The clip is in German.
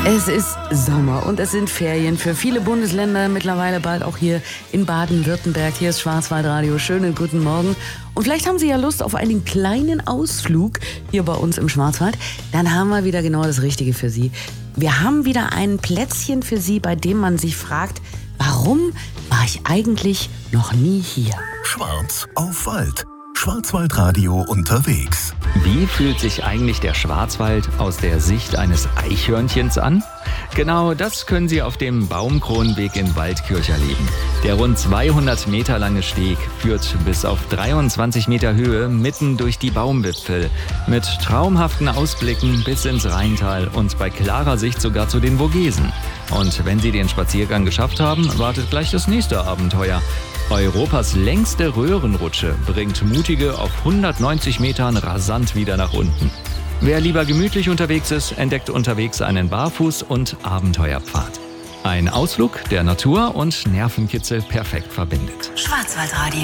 Es ist Sommer und es sind Ferien für viele Bundesländer, mittlerweile bald auch hier in Baden-Württemberg. Hier ist Schwarzwaldradio. Schönen guten Morgen. Und vielleicht haben Sie ja Lust auf einen kleinen Ausflug hier bei uns im Schwarzwald. Dann haben wir wieder genau das Richtige für Sie. Wir haben wieder ein Plätzchen für Sie, bei dem man sich fragt, warum war ich eigentlich noch nie hier? Schwarz auf Wald. Schwarzwaldradio unterwegs. Wie fühlt sich eigentlich der Schwarzwald aus der Sicht eines Eichhörnchens an? Genau das können Sie auf dem Baumkronenweg in Waldkirch erleben. Der rund 200 Meter lange Steg führt bis auf 23 Meter Höhe mitten durch die Baumwipfel. Mit traumhaften Ausblicken bis ins Rheintal und bei klarer Sicht sogar zu den Vogesen. Und wenn Sie den Spaziergang geschafft haben, wartet gleich das nächste Abenteuer. Europas längste Röhrenrutsche bringt Mutige auf 190 Metern rasant wieder nach unten. Wer lieber gemütlich unterwegs ist, entdeckt unterwegs einen Barfuß- und Abenteuerpfad. Ein Ausflug, der Natur und Nervenkitzel perfekt verbindet. Schwarzwaldradio.